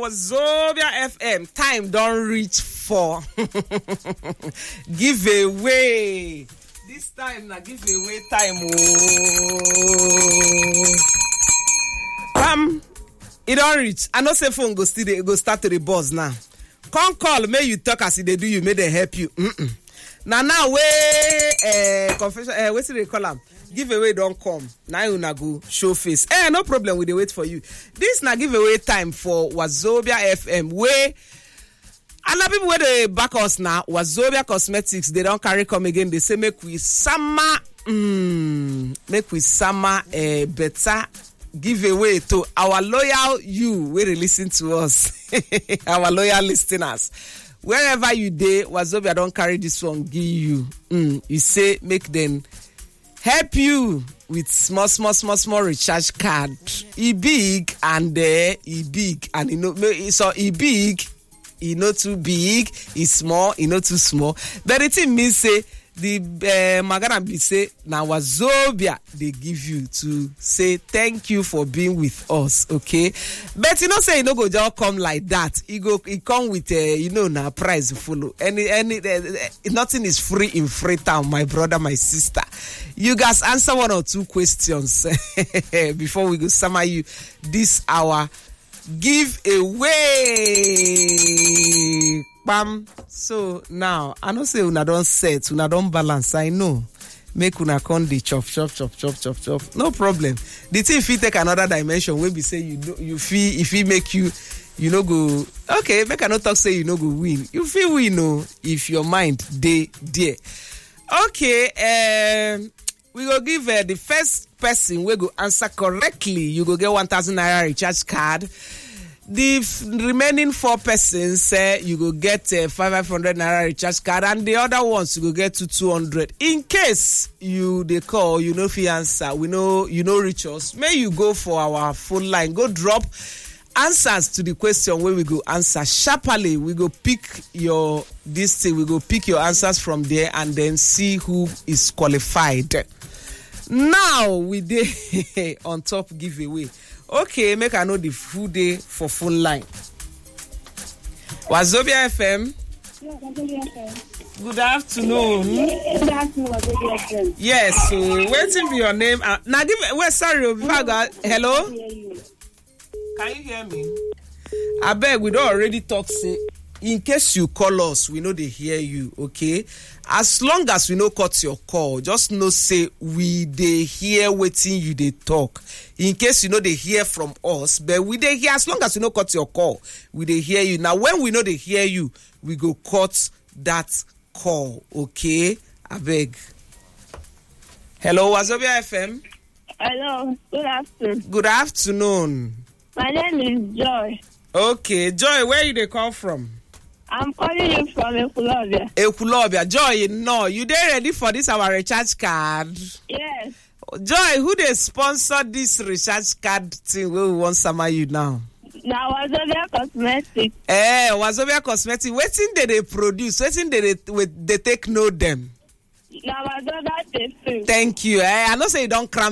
Wazobia FM. Time don't reach for giveaway. This time na giveaway time. It don't reach. I know say phone go start to the buzz now. Come call, may you talk as they do you, may they help you. Now confession. What's they call them? Giveaway don't come. Now you na go show face. No problem. We dey wait for you. This na giveaway time for Wazobia FM. Where a lot of people where they back us now. Wazobia Cosmetics. They don't carry come again. They say make we summer better giveaway to our loyal you. We listen to us, our loyal listeners. Wherever you dey, Wazobia don't carry this one. Give you. You say make them help you with small recharge card. E big and you know so e big, e not too big, e small, e not too small. But the thing means say the magana be say now Wazobia they give you to say thank you for being with us, okay? But you know say you no go just come like that. It come with now prize follow. Any nothing is free in Freetown, my brother, my sister. You guys answer one or two questions before we go summer you this hour giveaway. Bam. So now I know say una don't set, una don't balance. I know. Make una con the chop. No problem. The thing if you take another dimension, we be say you feel if he make you no go okay. Make I not talk say you no go win. You feel win no if your mind dey there. Okay. We go give the first person we go answer correctly. You go get 1,000 naira recharge card. The remaining 4 persons you go get 500 naira recharge card, and the other ones you go get to 200. In case they call, you know if you answer, we know you know reach us. May you go for our phone line, go drop answers to the question where we go answer sharply. We go pick your we go pick your answers from there and then see who is qualified. Now we dey on top giveaway. Okay, make I know the full day for phone line. Wazobia FM. Yeah, Wazobia FM. Good afternoon. Good afternoon, Wazobia FM. Yes, so waiting for your name. Now give sorry, hello? Can you hear me? I beg, we don't already talk say. In case you call us, we know they hear you, okay? As long as we know cut your call, just know say we they hear waiting you they talk. In case you know they hear from us, but we they hear as long as we know cut your call, we they hear you. Now when we know they hear you, we go cut that call, okay? I beg. Hello, Wazobia FM. Hello, good afternoon. Good afternoon. My name is Joy. Okay, Joy, where you they call from? I'm calling you from Ekulobia. Ekulobia. Joy, no, you they ready for this our recharge card? Yes. Joy, who they sponsor this recharge card thing where we want summer you now? Now Wazobia Cosmetics. Wazobia Cosmetics. Wetin they produce? Wetin they take know them? Now Wazobia Cosmetics. Thank you. I know say you don't cram